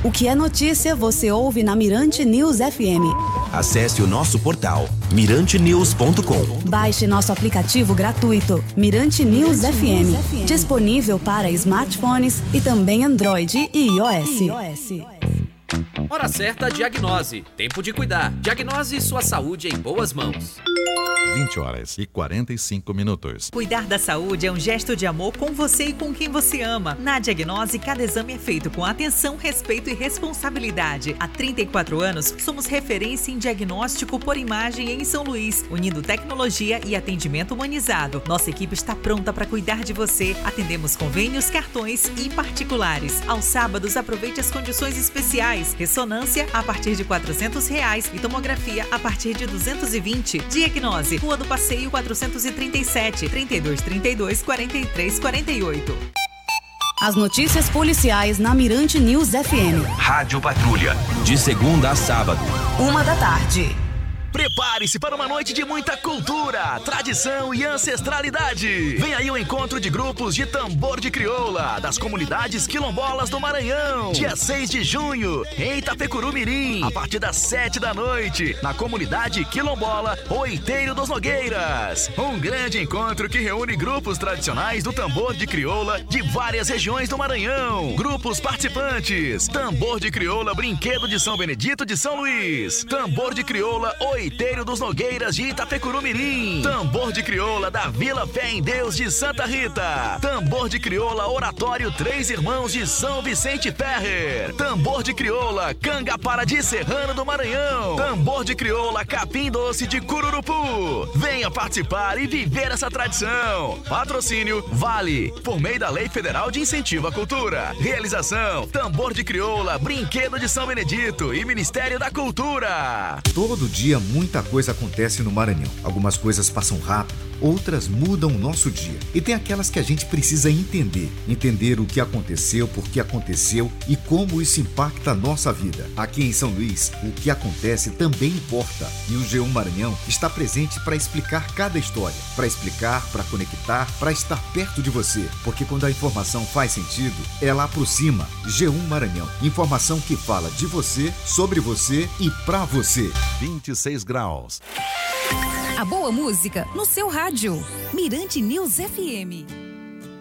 O que é notícia você ouve na Mirante News FM. Acesse o nosso portal mirantenews.com. Baixe nosso aplicativo gratuito Mirante News FM, disponível para smartphones e também Android e iOS. Hora certa, diagnose. Tempo de cuidar. Diagnose sua saúde em boas mãos. 20h45. Cuidar da saúde é um gesto de amor com você e com quem você ama. Na Diagnose, cada exame é feito com atenção, respeito e responsabilidade. Há 34 anos, somos referência em diagnóstico por imagem em São Luís, unindo tecnologia e atendimento humanizado. Nossa equipe está pronta para cuidar de você. Atendemos convênios, cartões e particulares. Aos sábados, aproveite as condições especiais. Ressonância a partir de R$400 e tomografia a partir de R$220. Diagnose, Rua do Passeio 437, 3232-4348. As notícias policiais na Mirante News FM. Rádio Patrulha, de segunda a sábado. 13h. Prepare-se para uma noite de muita cultura, tradição e ancestralidade. Vem aí o encontro de grupos de tambor de crioula das comunidades quilombolas do Maranhão. Dia 6 de junho, em Itapecuru-Mirim, a partir das 7 da noite, na comunidade quilombola Oiteiro dos Nogueiras. Um grande encontro que reúne grupos tradicionais do tambor de crioula de várias regiões do Maranhão. Grupos participantes: Tambor de Crioula Brinquedo de São Benedito de São Luís, Tambor de Crioula Oiteiro dos Nogueiras de Itapecuru-Mirim, Tambor de Crioula da Vila Fé em Deus de Santa Rita, Tambor de Crioula Oratório Três Irmãos de São Vicente Ferrer, Tambor de Crioula Cangapara de Serrano do Maranhão, Tambor de Crioula Capim Doce de Cururupu. Venha participar e viver essa tradição. Patrocínio Vale, por meio da Lei Federal de Incentivo à Cultura. Realização Tambor de Crioula Brinquedo de São Benedito e Ministério da Cultura. Todo dia muita coisa acontece no Maranhão. Algumas coisas passam rápido, outras mudam o nosso dia. E tem aquelas que a gente precisa entender. Entender o que aconteceu, por que aconteceu e como isso impacta a nossa vida. Aqui em São Luís, o que acontece também importa. E o G1 Maranhão está presente para explicar cada história. Para explicar, para conectar, para estar perto de você. Porque quando a informação faz sentido, ela aproxima. G1 Maranhão. Informação que fala de você, sobre você e pra você. 26 graus. A boa música no seu rádio. Mirante News FM.